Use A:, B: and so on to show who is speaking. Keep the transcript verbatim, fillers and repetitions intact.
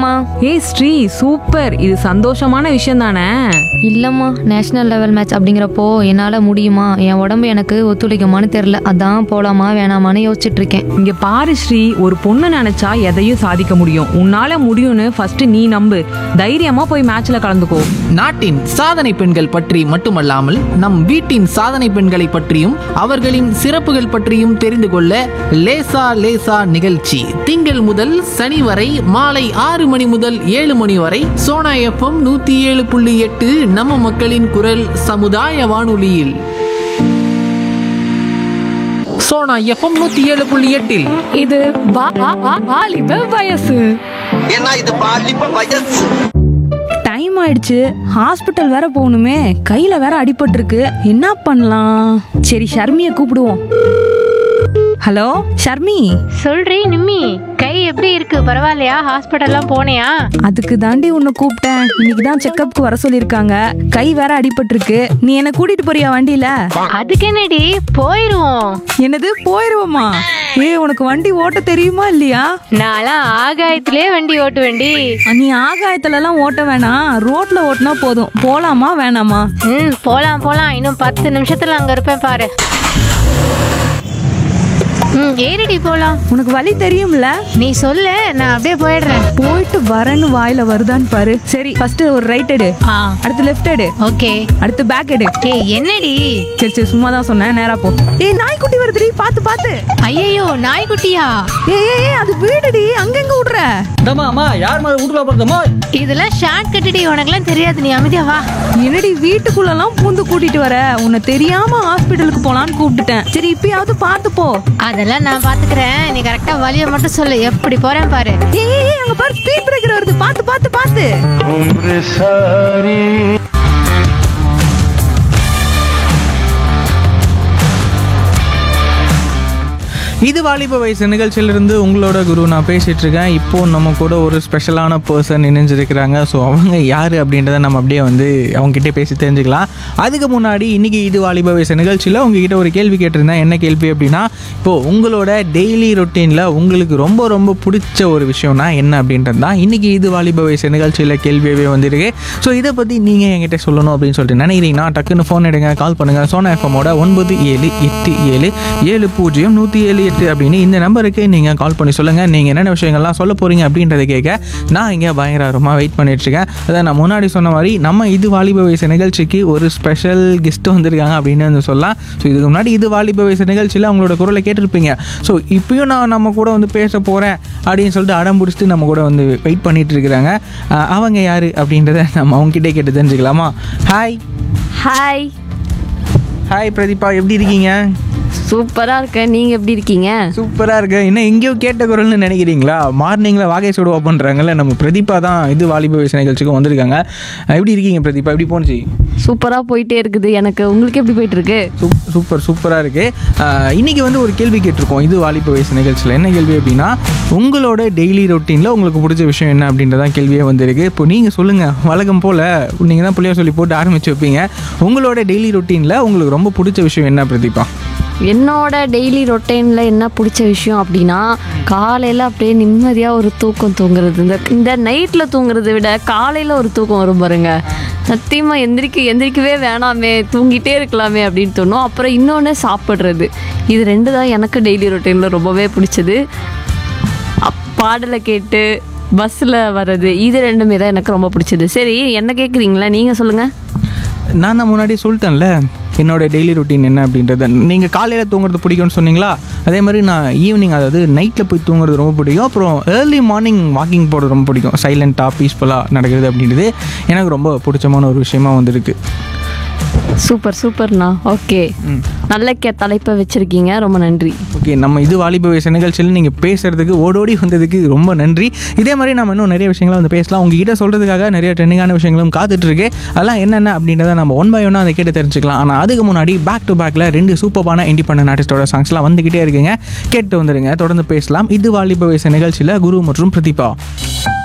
A: இல்லம்மா.
B: ஏய் ஸ்ரீ, சூப்பர். இது சந்தோஷமான விஷயம் தானே?
A: இல்லம்மா, நேஷனல் லெவல் மேட்ச் அப்படிங்கிறப்போ என்னால முடியுமா, என் உடம்பு எனக்கு ஒத்துழைக்குமான்னு தெரியல. அதான் போலாமா வேணாமான்னு யோசிச்சுட்டு இருக்கேன்.
B: இங்க பாரு ஸ்ரீ, ஒரு பொண்ணு நினைச்சா எதையும் சாதிக்க முடியும். உன்னால முடியும்னு ஃபர்ஸ்ட் நீ நம்பு. தைரியமா போய் மேட்ச்ல கலந்துக்கோ.
C: நாட்டின் சாதனை பெண்கள் பற்றி மட்டுமல்லாமல் நம் வீட்டின் சாதனை பெண்களை பற்றியும் அவர்களின் சிறப்புகள் பற்றியும் தெரிந்து கொள்ள லேசா லேசா நிகழ்ச்சி திங்கள் முதல் சனி வரை மாலை ஆறு மணி முதல் ஏழு மணி வரை சோனா எஃப்எம் நூத்தி ஏழு புள்ளி எட்டு நம்ம மக்களின் குரல் சமுதாய வானொலியில். சோனா எஃப்எம் நூத்தி ஏழு புள்ளி எட்டில்
B: இது வா- வா- வா- வாலிப வயசு.
D: ஏன்னா இது பாலிப்ப வயசு.
E: டைம் ஆயிடுச்சு, ஹாஸ்பிட்டல் வேற போகணுமே. கையில வேற அடிபட்டிருக்கு. என்ன பண்ணலாம்? சரி, ஷர்மியை கூப்பிடுவோம். ஹலோ ஷர்மி.
F: சொல்றி நிம்மி, கை எப்படி இருக்கு? பரவாயில்லையா? ஹாஸ்பிட்டல்லாம் போனியா?
E: அதுக்கு தாண்டி உன்னை கூப்பிட்டேன். இன்னைக்கு தான் செக்கப்புக்கு வர சொல்லிருக்காங்க. கை வேற அடிபட்டிருக்கு. நீ என்ன கூட்டிட்டு போறியா வண்டியில?
F: அதுக்கு என்னடி, போயிருவோம்.
E: என்னது போயிருவோமா? ஏ, உனக்கு வண்டி ஓட்ட தெரியுமா இல்லையா?
F: நான்லாம் ஆகாயத்திலே வண்டி ஓட்டுவேண்டி.
E: நீ ஆகாயத்துல எல்லாம் ஓட்ட வேணாம், ரோட்ல ஓட்டினா போதும். போலாமா வேணாமா?
F: ம், போலாம் போலாம். இன்னும் பத்து நிமிஷத்துல அங்க இருப்பேன் பாரு. ம், ஏறிடி போலாம்.
E: உனக்கு வழி தெரியும்ல?
F: நீ சொல்லு, நான் அப்படியே போயிடுறேன்.
E: போயிட்டு வரேன்னு வாயில வருதான்னு பாரு. சரி, ஃபர்ஸ்ட் ஒரு ரைட் எடு,
F: ஆ,
E: அடுத்து லெஃப்ட் எடு,
F: ஓகே.
E: அடுத்து பேக் எடு.
F: ஏய், என்னடி?
E: சரி சரி, சும்மா தான் சொன்னேன், நேரா போ. ஏய், நாய்க்குட்டி வருதுடி, பாத்து பாத்து.
F: ஐயோ, நாய்க்குட்டியா?
E: ஏய் ஏய், ஏய், அது வீடுடி, அங்க எங்க விடுற?
F: இதெல்லாம் ஷார்ட் கட்டுடி, உனக்குலாம் தெரியாது. நீ அமைதியா வா.
E: என்னடி வீட்டுக்குள்ள எல்லாம் பூந்து கூட்டிட்டு வர? உன்னை தெரியாம ஹாஸ்பிட்டலுக்கு போலான்னு கூப்பிட்டுட்டேன். சரி, இப்பயாவது பாத்து போ.
F: அதெல்லாம் நான் பாத்துக்கிறேன். நீ கரெக்டா வழியை மட்டும் சொல்லு, எப்படி போறேன் பாரு.
E: ஏய் ஏய், ஏய், அங்க பாரு, ஸ்பீட் பிரேக்கர் வருது. பாத்து பாத்து பாத்து.
G: இது வாலிப வயசு நிகழ்ச்சியிலிருந்து உங்களோட குரு நான் பேசிகிட்டு இருக்கேன். இப்போது நம்ம கூட ஒரு ஸ்பெஷலான பர்சன் இணைஞ்சிருக்கிறாங்க. ஸோ அவங்க யார் அப்படின்றத நம்ம அப்படியே வந்து அவங்ககிட்ட பேசி தெரிஞ்சுக்கலாம். அதுக்கு முன்னாடி இன்றைக்கி இது வாலிப வயசு நிகழ்ச்சியில் உங்ககிட்ட ஒரு கேள்வி கேட்டிருந்தேன். என்ன கேள்வி அப்படின்னா, இப்போது உங்களோட டெய்லி ரொட்டீனில் உங்களுக்கு ரொம்ப ரொம்ப பிடிச்ச ஒரு விஷயம்னா என்ன அப்படின்றது தான் இன்றைக்கி இது வாலிப வயசு நிகழ்ச்சியில் கேள்வியவே வந்துருக்கு. ஸோ இதை பற்றி நீங்கள் என்கிட்ட சொல்லணும் அப்படின்னு சொல்லிட்டு நினைக்கிறீங்கன்னா டக்குன்னு ஃபோன் எடுங்க, கால் பண்ணுங்கள். சோனா எஃப்எம்மோட ஒன்பது ஏழு எட்டு ஏழு ஏழு பூஜ்ஜியம் நூற்றி ஏழு அப்படின்னு இந்த நம்பருக்கு நீங்கள் கால் பண்ணி சொல்லுங்கள். நீங்கள் என்னென்ன விஷயங்கள்லாம் சொல்ல போகிறீங்க அப்படின்றத கேட்க நான் இங்கே பயங்கரமாக வெயிட் பண்ணிட்டுருக்கேன். அதான் நான் முன்னாடி சொன்ன மாதிரி நம்ம இது வாலிப வயசு நிகழ்ச்சிக்கு ஒரு ஸ்பெஷல் கெஸ்ட் வந்திருக்காங்க அப்படின்னு வந்து சொல்லலாம். ஸோ இதுக்கு முன்னாடி இது வாலிப வயசு நிகழ்ச்சியில் அவங்களோட குரலை கேட்டிருப்பீங்க. ஸோ இப்பயும் நான் நம்ம கூட வந்து பேச போகிறேன் அப்படின்னு சொல்லிட்டு அடம் பிடிச்சிட்டு நம்ம கூட வந்து வெயிட் பண்ணிட்டு இருக்கிறாங்க. அவங்க யார் அப்படின்றத நம்ம அவங்ககிட்டே கேட்டு தெரிஞ்சுக்கலாமா? ஹாய்.
A: ஹாய்.
G: ஹாய் பிரதீபா, எப்படி இருக்கீங்க?
A: சூப்பரா இருக்கேன். நீங்க எப்படி இருக்கீங்க?
G: சூப்பராக இருக்கு. என்ன எங்கேயோ கேட்ட குரல்னு நினைக்கிறீங்களா? மார்னிங்கில் வாகை சுடுவா பண்ணுறாங்கல்ல, நம்ம பிரதீபா தான் இது வாலிப வயசு நிகழ்ச்சிக்கு வந்திருக்காங்க. எப்படி இருக்கீங்க பிரதீபா? எப்படி போணுச்சு?
A: சூப்பரா போயிட்டே இருக்குது எனக்கு. உங்களுக்கு எப்படி போயிட்டு இருக்கு?
G: சூப் சூப்பர் சூப்பராக இருக்குது. இன்றைக்கி வந்து ஒரு கேள்வி கேட்டிருக்கோம் இது வாலிப வயசு நிகழ்ச்சியில். என்ன கேள்வி அப்படின்னா, உங்களோட டெய்லி ரொட்டீனில் உங்களுக்கு பிடிச்ச விஷயம் என்ன அப்படின்றதான் கேள்வியே வந்திருக்கு. இப்போ நீங்கள் சொல்லுங்கள். வழக்கம் போல் நீங்கள் தான் பிள்ளைய சொல்லி போட்டு ஆரம்பித்து வைப்பீங்க. உங்களோட டெய்லி ரொட்டீனில் உங்களுக்கு ரொம்ப பிடிச்ச விஷயம் என்ன பிரதீபா?
A: என்னோட டெய்லி ரொட்டீனில் என்ன பிடிச்ச விஷயம் அப்படின்னா, காலையில் அப்படியே நிம்மதியாக ஒரு தூக்கம் தூங்குறது. இந்த இந்த நைட்டில் தூங்குறதை விட காலையில் ஒரு தூக்கம் வரும் பாருங்க, சத்தியமாக எந்திரிக்க எந்திரிக்கவே வேணாமே, தூங்கிட்டே இருக்கலாமே அப்படின்னு தோணும். அப்புறம் இன்னொன்று சாப்பிட்றது. இது ரெண்டு தான் எனக்கு டெய்லி ரொட்டீனில் ரொம்பவே பிடிச்சது. பாடலை கேட்டு பஸ்ஸில் வர்றது, இது ரெண்டுமே தான் எனக்கு ரொம்ப பிடிச்சது. சரி, என்ன கேட்குறீங்களா? நீங்கள் சொல்லுங்கள்.
G: நான் தான் முன்னாடி சொல்லிட்டேன்ல என்னோடய டெய்லி ரொட்டீன் என்ன அப்படின்றத. நீங்கள் காலையில் தூங்குறது பிடிக்கும்னு சொன்னீங்களா, அதே மாதிரி நான் ஈவினிங், அதாவது நைட்டில் போய் தூங்குறது ரொம்ப பிடிக்கும். அப்புறம் ஏர்லி மார்னிங் வாக்கிங் போகிறது ரொம்ப பிடிக்கும். சைலண்ட்டாக பீஸ்ஃபுல்லாக நடக்கிறது அப்படின்றது எனக்கு ரொம்ப பிடிச்சமான ஒரு விஷயமா வந்துருக்கு.
A: சூப்பர் சூப்பர்ண்ணா. ஓகே, நல்ல கே தலைப்பை வச்சுருக்கீங்க, ரொம்ப நன்றி.
G: ஓகே, நம்ம இது வாலிப வயசு நிகழ்ச்சியில் நீங்கள் பேசுகிறதுக்கு ஓடோடி வந்ததுக்கு ரொம்ப நன்றி. இதே மாதிரி நம்ம இன்னும் நிறைய விஷயங்களை வந்து பேசலாம். உங்ககிட்ட சொல்கிறதுக்காக நிறைய ட்ரெண்டிங்கான விஷயங்களும் காத்துட்ருக்கு. அதெல்லாம் என்னென்ன அப்படின்றத நம்ம ஒன் பை ஒன்னாக அதை கேட்டு தெரிஞ்சுக்கலாம். ஆனால் அதுக்கு முன்னாடி பேக் டு பேக்கில் ரெண்டு சூப்பரான இண்டிபெண்டன்ட் ஆர்டிஸ்டோட சாங்ஸ்லாம் வந்துக்கிட்டே இருக்குங்க. கேட்டு வந்துடுங்க, தொடர்ந்து பேசலாம். இது வாலிப வயசு நிகழ்ச்சியில் குரு மற்றும் பிரதீபா.